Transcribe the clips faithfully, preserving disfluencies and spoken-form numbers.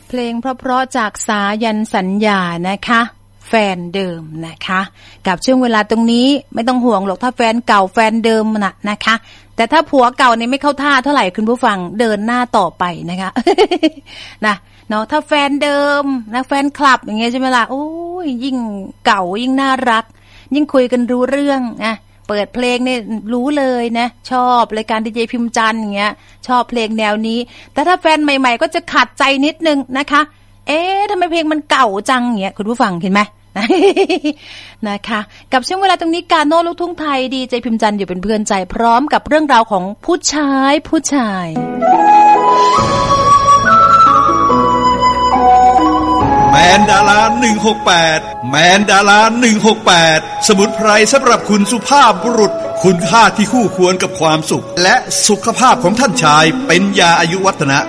เพลงเพราะๆจากสายันสัญญานะคะแฟนเดิมนะคะกับช่วงเวลาตรงนี้ไม่ต้องห่วงหรอกถ้าแฟนเก่าแฟนเดิมน่ะนะคะแต่ถ้าผัวเก่าเนี่ยไม่เข้าท่าเท่าไหร่คุณผู้ฟังเดินหน้าต่อไปนะคะ นะเนาะถ้าแฟนเดิมนะแฟนคลับอย่างเงี้ยใช่ไหมล่ะโอ้ยยิ่งเก่ายิ่งน่ารักยิ่งคุยกันรู้เรื่องนะเปิดเพลงเนี่ยรู้เลยนะชอบรายการดีเจพิมพ์จันทร์อย่างเงี้ยชอบเพลงแนวนี้แต่ถ้าแฟนใหม่ๆก็จะขัดใจนิดนึงนะคะเอ๊ะทำไมเพลงมันเก่าจังเงี้ยคุณผู้ฟังเห็นไหม นะคะกับช่วงเวลาตรงนี้กาโน่ลูกทุ่งไทยดีเจพิมพ์จันทร์อยู่เป็นเพื่อนใจพร้อมกับเรื่องราวของผู้ชายผู้ชายแมนดาราหนึ่งหกแปดแมนดาราหนึ่งหกแปดสมุนไพรสำหรับคุณสุภาพบุรุษคุณค่าที่คู่ควรกับความสุขและสุขภาพของท่านชายเป็นยาอายุวัฒนะ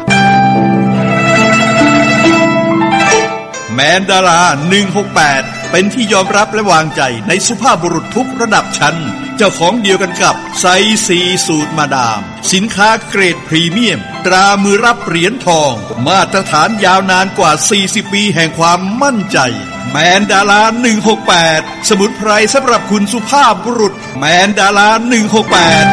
แมนดาราหนึ่งหกแปดเป็นที่ยอมรับและวางใจในสุภาพบุรุษทุกระดับชั้นเจ้าของเดียวกันกับไซซีสูตรมาดามสินค้าเกรดพรีเมียมตรามือรับเหรียญทองมาตรฐานยาวนานกว่าสี่สิบปีแห่งความมั่นใจแมนดาราหนึ่งหกแปดสมุนไพรสำหรับคุณสุภาพบุรุษแมนดาราหนึ่งหกแปด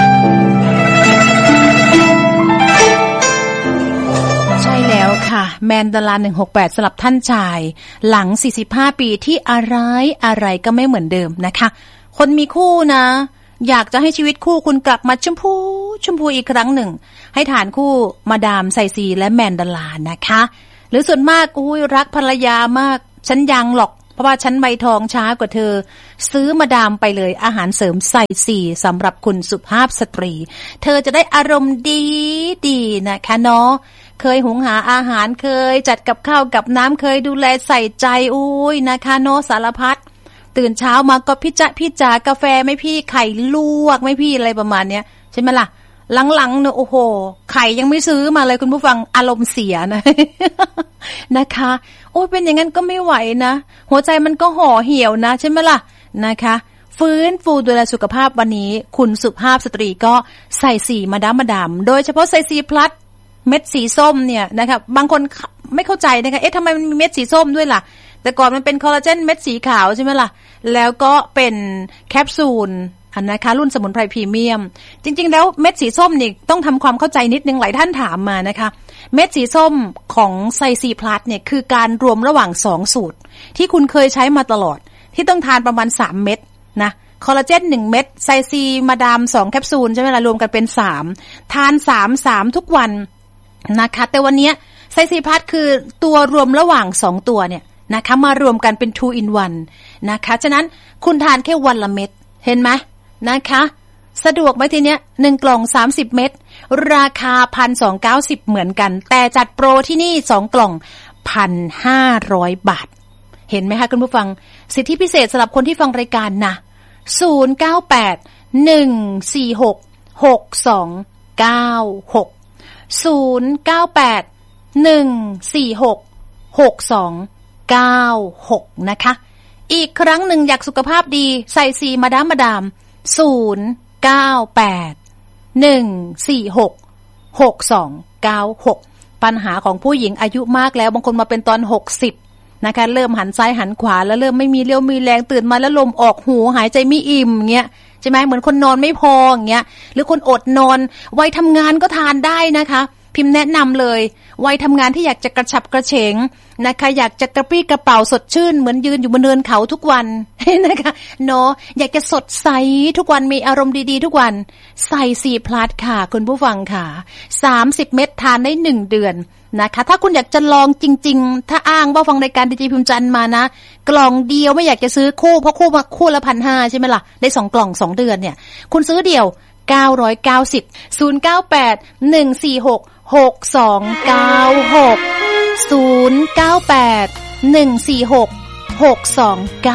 ใช่แล้วค่ะแมนดาราหนึ่งหกแปดสำหรับท่านชายหลังสี่สิบห้าปีที่อะไรอะไรก็ไม่เหมือนเดิมนะคะคนมีคู่นะอยากจะให้ชีวิตคู่คุณกลับมาชมพูชมพูอีกครั้งหนึ่งให้ฐานคู่มาดามไซซีและแมนดารานะคะหรือส่วนมากอุ้ยรักภรรยามากฉันยังหรอกเพราะว่าฉันใบทองช้ากว่าเธอซื้อมาดามไปเลยอาหารเสริมไซซีสำหรับคุณสุภาพสตรีเธอจะได้อารมณ์ดีดีนะคะเนาะเคยหุงหาอาหารเคยจัดกับข้าวกับน้ำเคยดูแลใส่ใจอุ้ยนะคะเนาะสารพัดตื่นเช้ามาก็พี่จ๊ะพี่จ๋ากาแฟไหมพี่ไข่ลวกไหมพี่อะไรประมาณเนี้ยใช่ไหมล่ะหลังๆเนี่ยโอ้โหไข่ยังไม่ซื้อมาเลยคุณผู้ฟังอารมณ์เสียนะ นะคะโอ้ยเป็นอย่างนั้นก็ไม่ไหวนะหัวใจมันก็ห่อเหี่ยวนะใช่ไหมล่ะนะคะฟื้นฟูดูแลสุขภาพวันนี้คุณสุภาพสตรีก็ใส่สีมาดามมาดามโดยเฉพาะใส่สีพลัสเม็ดสีส้มเนี่ยนะคะบางคนไม่เข้าใจนะคะเอ๊ะทำไมมันมีเม็ดสีส้มด้วยล่ะแต่ก่อนมันเป็นคอลลาเจนเม็ดสีขาวใช่ไหมล่ะแล้วก็เป็นแคปซูลอันนะคะรุ่นสมุนไพรพรีเมียมจริงๆแล้วเม็ดสีส้มนี่ต้องทำความเข้าใจนิดนึงหลายท่านถามมานะคะเม็ดสีส้มของไซซีพลัสเนี่ยคือการรวมระหว่างสองสูตรที่คุณเคยใช้มาตลอดที่ต้องทานประมาณสามเม็ดนะคอลลาเจนหนึ่งเม็ดไซซีมาดามสองแคปซูลใช่ไหมล่ะรวมกันเป็นสามทานสาม สามทุกวันนะคะแต่วันนี้ไซซีพลัสคือตัวรวมระหว่างสองตัวเนี่ยนะคะมารวมกันเป็น two in one นะคะฉะนั้นคุณทานแค่วันละเม็ดเห็นไหมนะคะสะดวกไหมทีเนี้ยหนึ่งกล่องสามสิบเม็ดราคา หนึ่งพันสองร้อยเก้าสิบ เหมือนกันแต่จัดโปรที่นี่สองกล่อง หนึ่งพันห้าร้อย บาทเห็นไหมคะคุณผู้ฟังสิทธิพิเศษสำหรับคนที่ฟังรายการนะศูนย์ เก้า แปด หนึ่ง สี่ หก หก สอง เก้า หก ศูนย์ เก้า แปด หนึ่ง สี่ หก หก สอง เก้า หกนะคะอีกครั้งหนึ่งอยากสุขภาพดีใส่ซีมาดามมาดามศูนย์ เก้า แปด หนึ่ง สี่ หก หก สอง เก้า หกปัญหาของผู้หญิงอายุมากแล้วบางคนมาเป็นตอนหกสิบนะคะเริ่มหันซ้ายหันขวาแล้วเริ่มไม่มีเรี่ยวมีแรงตื่นมาแล้วลมออกหูหายใจไม่อิ่มเงี้ยใช่ไหมเหมือนคนนอนไม่พออย่างเงี้ยหรือคนอดนอนวัยทำงานก็ทานได้นะคะพิมพ์แนะนำเลยวัยทำงานที่อยากจะกระฉับกระเฉงนะคะอยากจะกระปรี้กระเป๋าสดชื่นเหมือนยืนอยู่บนเนินเขาทุกวันนะคะเนาะอยากจะสดใสทุกวันมีอารมณ์ดีๆทุกวันใส่ซีพลัสค่ะคุณผู้ฟังค่ะสามสิบเม็ดทานได้หนึ่งเดือนนะคะถ้าคุณอยากจะลองจริงๆถ้าอ้างว่าฟังรายการดีเจพิมพ์จันทร์มานะกล่องเดียวไม่อยากจะซื้อคู่เพราะคู่มาคู่ละ หนึ่งพันห้าร้อย ใช่ไหมล่ะได้สองกล่องสองเดือนเนี่ยคุณซื้อเดียวเก้าร้อยเก้าสิบ ศูนย์ เก้า แปด หนึ่ง สี่ หก หก สอง เก้า หก ศูนย์ เก้า แปด หนึ่ง สี่ หก หก สอง เก้า